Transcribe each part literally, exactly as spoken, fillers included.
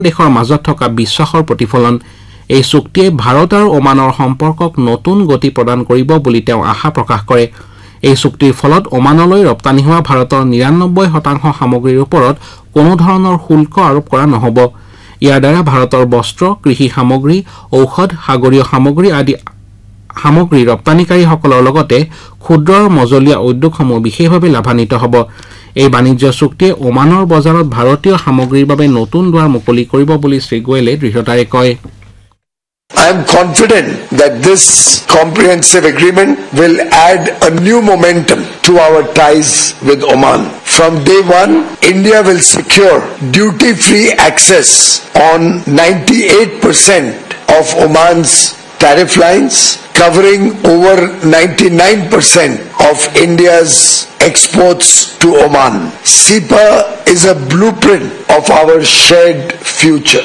দেশৰ মাজত থকা বিশ্বাসৰ প্ৰতিফলন। এই চুক্তিয়ে ভাৰত আৰু ওমানৰ সম্পৰ্কক নতুন গতি প্ৰদান কৰিব বুলি তেওঁ আশা প্ৰকাশ কৰে। এই চুক্তিৰ ফলত ওমানলৈ ৰপ্তানি হোৱা ভাৰতৰ নিৰানব্বৈ শতাংশ সামগ্ৰীৰ ওপৰত কোনো ধৰণৰ শুল্ক আৰোপ কৰা নহ'ব। ইয়াৰ দ্বাৰা ভাৰতৰ বস্ত্ৰ, কৃষি সামগ্ৰী, ঔষধ, সাগৰীয় সামগ্ৰী আদি সামগ্ৰী ৰপ্তানিকাৰীসকলৰ লগতে ক্ষুদ্ৰ আৰু মজলীয়া উদ্যোগসমূহ বিশেষভাৱে লাভান্বিত হ'ব। এই বাণিজ্য চুক্তিয়ে ওমানৰ বজাৰত ভাৰতীয় সামগ্ৰীৰ বাবে নতুন দুৱাৰ মুকলি কৰিব বুলি শ্ৰী গোৱেলে দৃঢ়তাৰে কয়। I am confident that this comprehensive agreement will add a new momentum to our ties with Oman. From day one, India will secure duty-free access on ninety-eight percent of Oman's tariff lines, covering over ninety-nine percent of India's exports to Oman. S I P A is a blueprint of our shared future.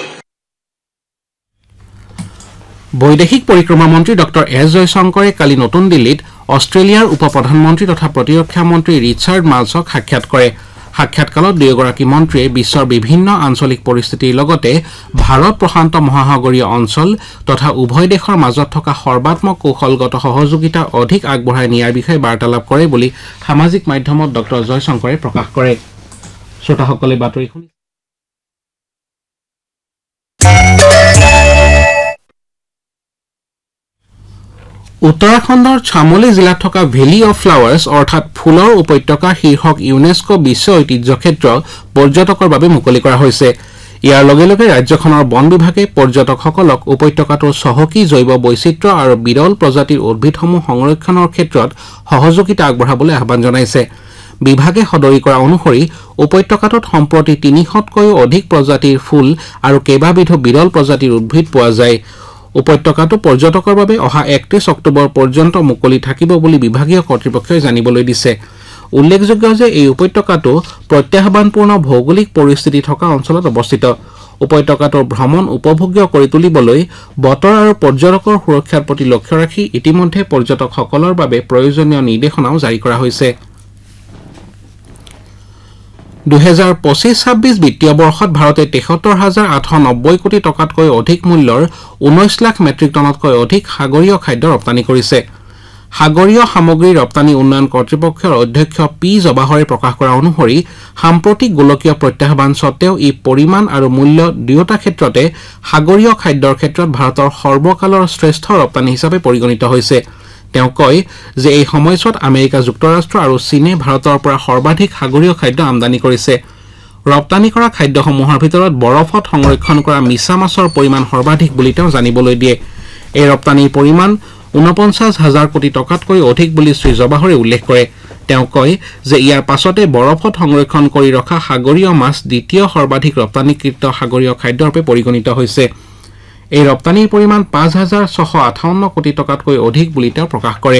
বৈদেশিক পৰিক্ৰমা মন্ত্ৰী doctor S জয়শংকৰে কালি নতুন দিল্লীত অষ্ট্ৰেলিয়াৰ উপ প্ৰধানমন্ত্ৰী তথা প্ৰতিৰক্ষা মন্ত্ৰী ৰিচাৰ্ড মাৰ্লছক সাক্ষাৎ কৰে। সাক্ষাৎকালত দুয়োগৰাকী মন্ত্ৰীয়ে বিশ্বৰ বিভিন্ন আঞ্চলিক পৰিস্থিতিৰ লগতে ভাৰত প্ৰশান্ত মহাসাগৰীয় অঞ্চল তথা উভয় দেশৰ মাজত থকা সৰ্বাত্মক কৌশলগত সহযোগিতা অধিক আগবঢ়াই নিয়াৰ বিষয়ে বাৰ্তালাপ কৰে বুলি সামাজিক মাধ্যমত ডক্টৰ জয়শংকৰে প্ৰকাশ কৰে। শ্ৰোতাসকলে বাতৰি শুনি উত্তৰাখণ্ডৰ চামোলি জিলাত থকা ভেলী অৱ ফ্লাৱাৰ্ছ অৰ্থাৎ ফুলৰ উপত্যকা শীৰ্ষক ইউনেস্কো বিশ্ব ঐতিহ্য ক্ষেত্ৰ পৰ্যটকৰ বাবে মুকলি কৰা হৈছে। ইয়াৰ লগে লগে ৰাজ্যখনৰ বন বিভাগে পৰ্যটকসকলক উপত্যকাটোৰ চহকী জৈৱ বৈচিত্ৰ্য আৰু বিৰল প্ৰজাতিৰ উদ্ভিদসমূহ সংৰক্ষণৰ ক্ষেত্ৰত সহযোগিতা আগবঢ়াবলৈ আহ্বান জনাইছে। বিভাগে সদৰি কৰা অনুসৰি উপত্যকাটোত সম্প্ৰতি তিনিশতকৈও অধিক প্ৰজাতিৰ ফুল আৰু কেইবাবিধো বিৰল প্ৰজাতিৰ উদ্ভিদ পোৱা যায়। উপত্যকাটো পৰ্যটকৰ বাবে অহা একত্ৰিশ অক্টোবৰ পৰ্যন্ত মুকলি থাকিব বুলি বিভাগীয় কৰ্তৃপক্ষই জানিবলৈ দিছে। উল্লেখযোগ্য যে এই উপত্যকাটো প্ৰত্যাহ্বানপূৰ্ণ ভৌগোলিক পৰিস্থিতি থকা অঞ্চলত অৱস্থিত। উপত্যকাটোৰ ভ্ৰমণ উপভোগ্য কৰি তুলিবলৈ বতৰ আৰু পৰ্যটকৰ সুৰক্ষাৰ প্ৰতি লক্ষ্য ৰাখি ইতিমধ্যে পৰ্যটকসকলৰ বাবে প্ৰয়োজনীয় নিৰ্দেশনাও জাৰি কৰা হৈছে। দুহেজাৰ পঁচিছ ছাব্বিছ বিত্তীয় বৰ্ষত ভাৰতে তেসত্তৰ হাজাৰ আঠশ নব্বৈ কোটি টকাতকৈ অধিক মূল্যৰ ঊনৈশ লাখ মেট্ৰিক টনতকৈ অধিক সাগৰীয় খাদ্য ৰপ্তানি কৰিছে। সাগৰীয় সামগ্ৰী ৰপ্তানি উন্নয়ন কৰ্তৃপক্ষৰ অধ্যক্ষ পি জৱাহৰে প্ৰকাশ কৰা অনুসৰি সাম্প্ৰতিক গোলকীয় প্ৰত্যাহ্বান সত্বেও ই পৰিমাণ আৰু মূল্য দুয়োটা ক্ষেত্ৰতে সাগৰীয় খাদ্যৰ ক্ষেত্ৰত ভাৰতৰ সৰ্বকালৰ শ্ৰেষ্ঠ ৰপ্তানি হিচাপে পৰিগণিত হৈছে। তেওঁ কয় যে এই সময়ছোৱাত আমেৰিকা যুক্তৰাষ্ট্ৰ আৰু চীনে ভাৰতৰ পৰা সৰ্বাধিক সাগৰীয় খাদ্য আমদানি কৰিছে। ৰপ্তানি কৰা খাদ্যসমূহৰ ভিতৰত বৰফত সংৰক্ষণ কৰা মিছা মাছৰ পৰিমাণ সৰ্বাধিক বুলি তেওঁ জানিবলৈ দিয়ে। এই ৰপ্তানিৰ পৰিমাণ ঊনপঞ্চাছ হাজাৰ কোটি টকাতকৈ অধিক বুলি শ্ৰী জৱাহৰে উল্লেখ কৰে। তেওঁ কয় যে ইয়াৰ পাছতে বৰফত সংৰক্ষণ কৰি ৰখা সাগৰীয় মাছ দ্বিতীয় সৰ্বাধিক ৰপ্তানিকৃত সাগৰীয় খাদ্যৰূপে পৰিগণিত হৈছে। এই ৰপ্তানিৰ পৰিমাণ পাঁচ হাজাৰ ছশ আঠাৱন্ন কোটি টকাতকৈ অধিক বুলি তেওঁ প্ৰকাশ কৰে।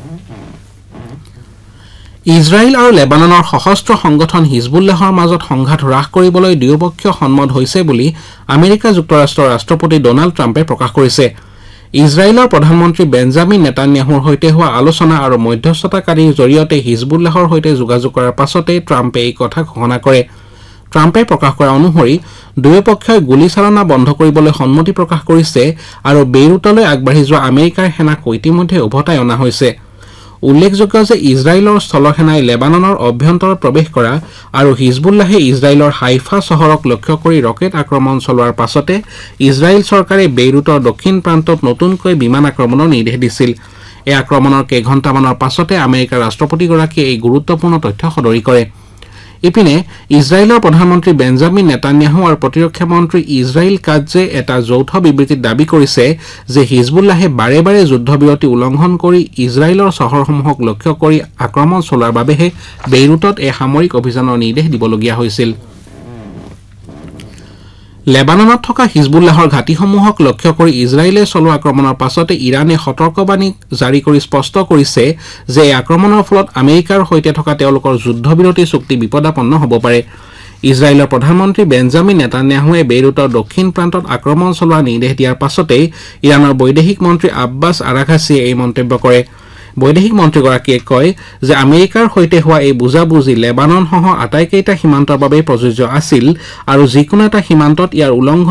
ইজৰাইল আৰু লেবাননৰ সশস্ত্ৰ সংগঠন হিজবুল্লাহৰ মাজত সংঘাত হ্ৰাস কৰিবলৈ দুয়োপক্ষীয় সন্মত হৈছে বুলি আমেৰিকা যুক্তৰাষ্ট্ৰৰ ৰাষ্ট্ৰপতি ডনাল্ড ট্ৰাম্পে প্ৰকাশ কৰিছে। ইজৰাইলৰ প্ৰধানমন্ত্ৰী বেঞ্জামিন নেতান্যাহুৰ সৈতে হোৱা আলোচনা আৰু মধ্যস্থতাকাৰীৰ জৰিয়তে হিজবুল্লাহৰ সৈতে যোগাযোগ কৰাৰ পাছতে ট্ৰাম্পে এই কথা ঘোষণা কৰে। ট্ৰাম্পে প্ৰকাশ কৰা অনুসৰি দুয়োপক্ষই গুলীচালনা বন্ধ কৰিবলৈ সন্মতি প্ৰকাশ কৰিছে আৰু বেইৰুটলৈ আগবাঢ়ি যোৱা আমেৰিকাৰ সেনাক ইতিমধ্যে উভতাই অনা হৈছে। উল্লেখযোগ্য যে ইজৰাইলৰ স্থলসেনাই লেবাননৰ অভ্যন্তৰত প্ৰৱেশ কৰা আৰু হিজবুল্লাহে ইজৰাইলৰ হাইফা চহৰক লক্ষ্য কৰি ৰকেট আক্ৰমণ চলোৱাৰ পাছতে ইজৰাইল চৰকাৰে বেইৰুটৰ দক্ষিণ প্ৰান্তত নতুনকৈ বিমান আক্ৰমণৰ নিৰ্দেশ দিছিল। এই আক্ৰমণৰ কেইঘণ্টামানৰ পাছতে আমেৰিকাৰ ৰাষ্ট্ৰপতিগৰাকীয়ে এই গুৰুত্বপূৰ্ণ তথ্য সদৰি কৰে। ইপিনে ইজৰাইলৰ প্ৰধানমন্ত্ৰী বেঞ্জামিন নেতান্যাহু আৰু প্ৰতিৰক্ষা মন্ত্ৰী ইজৰাইল কাটজে এটা যৌথ বিবৃতিত দাবী কৰিছে যে হিজবুল্লাহে বাৰে বাৰে যুদ্ধবিৰতি উলংঘন কৰি ইজৰাইলৰ চহৰসমূহক লক্ষ্য কৰি আক্ৰমণ চলোৱাৰ বাবেহে বেইৰুটত এই সামৰিক অভিযানৰ নিৰ্দেশ দিবলগীয়া হৈছিল। লেবাননত থকা হিজবুল্লাহৰ ঘাটিসমূহক লক্ষ্য কৰি ইজৰাইলে চলোৱা আক্ৰমণৰ পাছতে ইৰাণে সতৰ্কবাণী জাৰি কৰি স্পষ্ট কৰিছে যে এই আক্ৰমণৰ ফলত আমেৰিকাৰ সৈতে থকা তেওঁলোকৰ যুদ্ধবিৰতি চুক্তি বিপদাপন্ন হ'ব পাৰে। ইজৰাইলৰ প্ৰধানমন্ত্ৰী বেঞ্জামিন নেতান্যাহুৱে বেইৰুটৰ দক্ষিণ প্ৰান্তত আক্ৰমণ চলোৱাৰ নিৰ্দেশ দিয়াৰ পাছতেই ইৰাণৰ বৈদেশিক মন্ত্ৰী আব্বাছ আৰাঘাচিয়ে এই মন্তব্য কৰে। বৈদেশিক মন্ত্ৰীগৰাকীয়ে কয় যে আমেৰিকাৰ সৈতে হোৱা এই বুজাবুজি লেবাননসহ আটাইকেইটা সীমান্তৰ বাবে প্ৰযোজ্য আছিল আৰু যিকোনো এটা সীমান্তত ইয়াৰ উলংঘন